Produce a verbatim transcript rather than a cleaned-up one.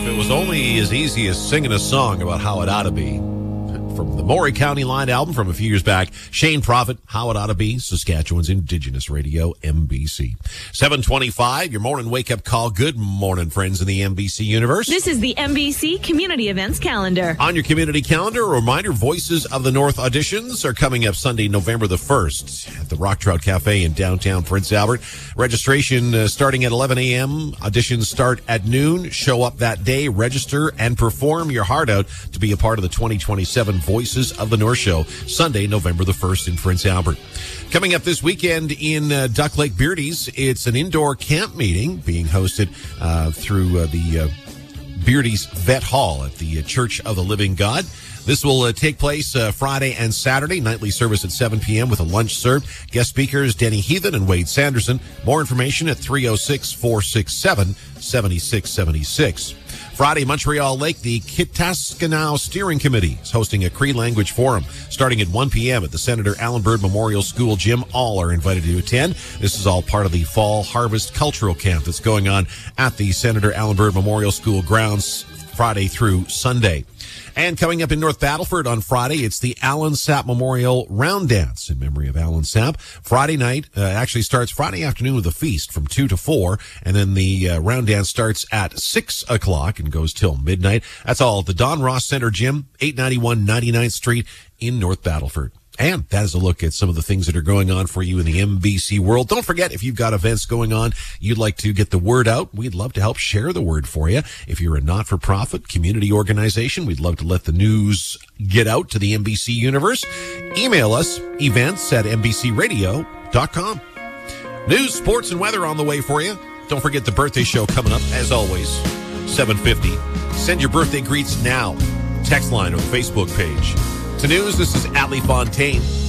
If it was only as easy as singing a song about how it ought to be. From the Maury County Line album from a few years back, Shane Prophet, How It Ought to Be, Saskatchewan's Indigenous Radio, M B C. seven twenty-five, your morning wake-up call. Good morning, friends in the M B C universe. This is the M B C Community Events Calendar. On your community calendar, a reminder, Voices of the North auditions are coming up Sunday, November the first at the Rock Trout Cafe in downtown Prince Albert. Registration uh, starting at eleven a.m. Auditions start at noon. Show up that day, register, and perform your heart out to be a part of the twenty twenty-seven Voices of the North Show, Sunday, November the first in Prince Albert. Coming up this weekend in uh, Duck Lake Beardies, it's an indoor camp meeting being hosted uh, through uh, the uh, Beardies Vet Hall at the uh, Church of the Living God. This will uh, take place uh, Friday and Saturday, nightly service at seven p.m. with a lunch served. Guest speakers, Denny Heathen and Wade Sanderson. More information at three oh six, four six seven, seven six seven six. Friday, Montreal Lake, the Kitaskinau Steering Committee is hosting a Cree Language Forum starting at one p.m. at the Senator Allen Bird Memorial School Gym. All are invited to attend. This is all part of the Fall Harvest Cultural Camp that's going on at the Senator Allen Bird Memorial School grounds Friday through Sunday. And coming up in North Battleford on Friday, it's the Alan Sapp Memorial Round Dance in memory of Alan Sapp. Friday night uh, actually starts Friday afternoon with a feast from two to four, and then the uh, round dance starts at six o'clock and goes till midnight. That's all at the Don Ross Center Gym, eight ninety-one ninety-ninth Street in North Battleford. And that is a look at some of the things that are going on for you in the M B C world. Don't forget, if you've got events going on, you'd like to get the word out, we'd love to help share the word for you. If you're a not-for-profit community organization, we'd love to let the news get out to the M B C universe. Email us, events at m b c radio dot com. News, sports, and weather on the way for you. Don't forget the birthday show coming up, as always, seven fifty. Send your birthday greets now. Text line or the Facebook page. To news, this is Atlee Fontaine.